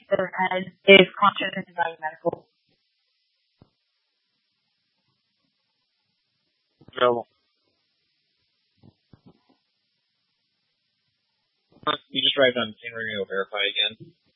Mr. Ed is conscious and providing medical. Available. You just arrived on the scene. We're going to go verify again.